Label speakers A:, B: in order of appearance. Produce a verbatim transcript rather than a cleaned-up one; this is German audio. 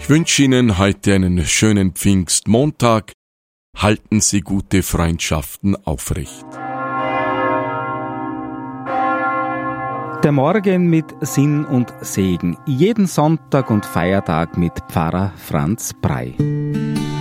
A: Ich wünsche Ihnen heute einen schönen Pfingstmontag. Halten Sie gute Freundschaften aufrecht.
B: Der Morgen mit Sinn und Segen. Jeden Sonntag und Feiertag mit Pfarrer Franz Brey.